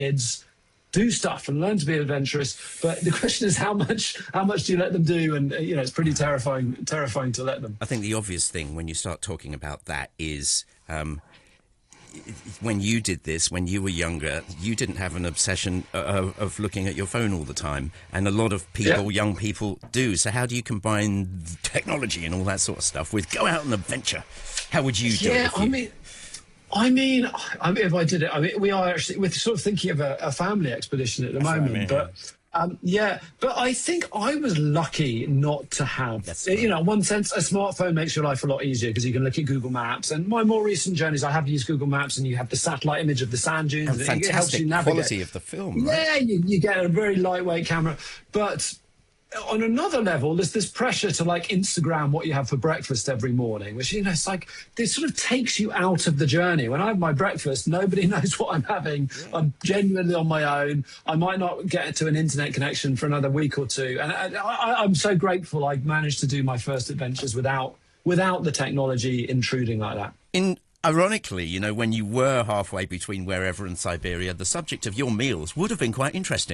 kids do stuff and learn to be adventurous. But the question is, how much do you let them do? And it's pretty terrifying to let them. I think the obvious thing when you start talking about that is when you did this, when you were younger, you didn't have an obsession of looking at your phone all the time. And a lot of people, young people, do. So how do you combine technology and all that sort of stuff with go out and adventure? How would you do it? I mean, if I did it, we are actually, we're sort of thinking of a family expedition at the moment, but I think I was lucky not to have, in one sense, a smartphone makes your life a lot easier because you can look at Google Maps. And my more recent journeys, I have used Google Maps, and you have the satellite image of the sand dunes. And fantastic it helps you navigate. Quality of the film, right? Yeah, you get a very lightweight camera, but on another level, there's this pressure to Instagram what you have for breakfast every morning, which, it's like this sort of takes you out of the journey. When I have my breakfast, nobody knows what I'm having. Yeah. I'm genuinely on my own. I might not get to an internet connection for another week or two. And I'm so grateful I managed to do my first adventures without the technology intruding like that. Ironically, when you were halfway between wherever and Siberia, the subject of your meals would have been quite interesting.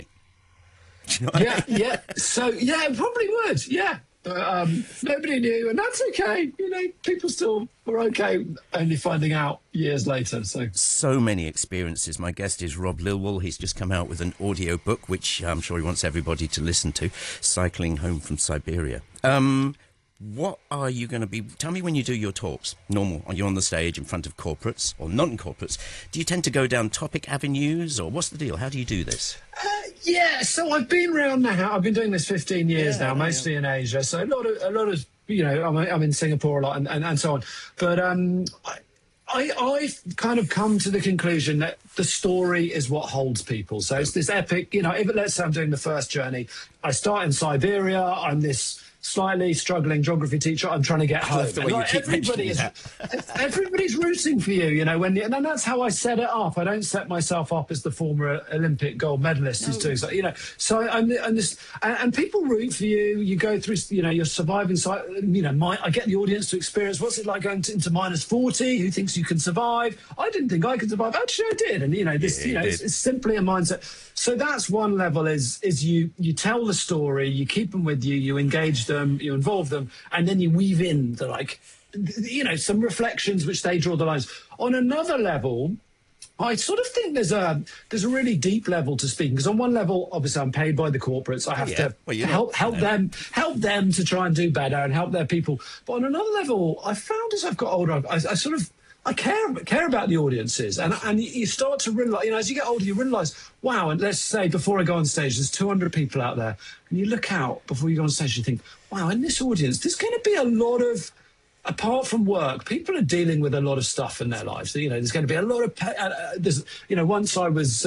Yeah. So, it probably would, yeah. But nobody knew, and that's okay. People still were okay, only finding out years later. So many experiences. My guest is Rob Lilwall. He's just come out with an audio book, which I'm sure he wants everybody to listen to, Cycling Home from Siberia. What are you going to be... Tell me when you do your talks. Normal, are you on the stage in front of corporates or non-corporates? Do you tend to go down topic avenues, or what's the deal? How do you do this? So I've been around now. I've been doing this 15 years now, mostly in Asia. So a lot of I'm in Singapore a lot and so on. But I've kind of come to the conclusion that the story is what holds people. So it's this epic, if let's say I'm doing the first journey, I start in Siberia, I'm this slightly struggling geography teacher, I'm trying to get home. Everybody's rooting for you, and that's how I set it up. I don't set myself up as the former Olympic gold medalist who's doing so, So I'm this, and people root for you. You go through, you're surviving. I get the audience to experience what's it like going into -40. Who thinks you can survive? I didn't think I could survive. Actually, I did. And it's simply a mindset. So that's one level. Is you tell the story, you keep them with you, you engage them, you involve them, and then you weave in the some reflections which they draw the lines. On another level, I sort of think there's a really deep level to speaking, because on one level, obviously, I'm paid by the corporates. I have to help them to try and do better and help their people. But on another level, I found as I've got older, I care about the audiences, and you start to realise, as you get older, you realise, wow, and let's say before I go on stage, there's 200 people out there, and you look out before you go on stage, you think, wow, in this audience, there's going to be a lot of, apart from work, people are dealing with a lot of stuff in their lives. There's going to be a lot of, once I was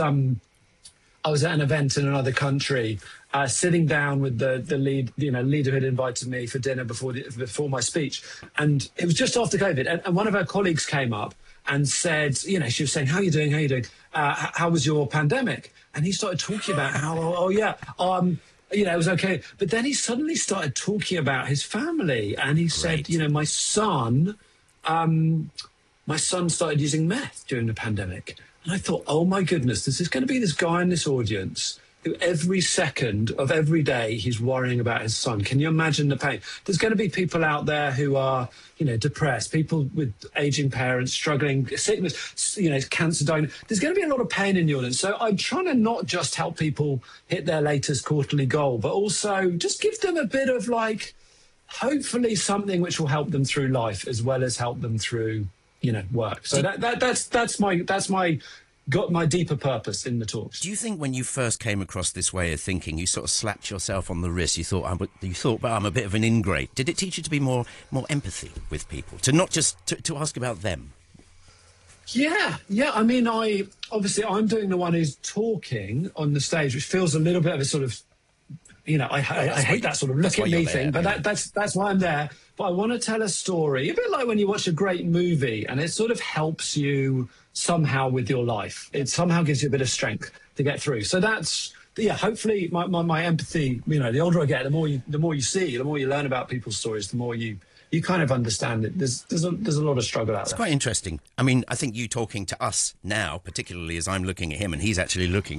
at an event in another country, sitting down with the leader who had invited me for dinner before my speech, and it was just after COVID, and one of her colleagues came up and said, she was saying, how are you doing? How was your pandemic? And he started talking about how, it was okay. But then he suddenly started talking about his family, and he said, my son started using meth during the pandemic. And I thought, oh my goodness, this is going to be this guy in this audience who every second of every day he's worrying about his son. Can you imagine the pain? There's going to be people out there who are, depressed, people with aging parents, struggling, sickness, cancer dying. There's going to be a lot of pain in the audience. So I'm trying to not just help people hit their latest quarterly goal, but also just give them a bit of hopefully something which will help them through life as well as help them through, work. So that's my got my deeper purpose in the talks. Do you think when you first came across this way of thinking, you sort of slapped yourself on the wrist? You thought, well, I'm a bit of an ingrate. Did it teach you to be more empathy with people, to not just to ask about them? Yeah. I mean, I'm doing the one who's talking on the stage, which feels a little bit of a sort of, I hate that sort of look at me thing, but that's why I'm there. But I want to tell a story, a bit like when you watch a great movie and it sort of helps you somehow with your life. It somehow gives you a bit of strength to get through. So that's, hopefully my empathy, the older I get, the more you see, the more you learn about people's stories, the more you you kind of understand it. There's a lot of struggle out there. It's quite interesting. I mean, I think you talking to us now, particularly as I'm looking at him and he's actually looking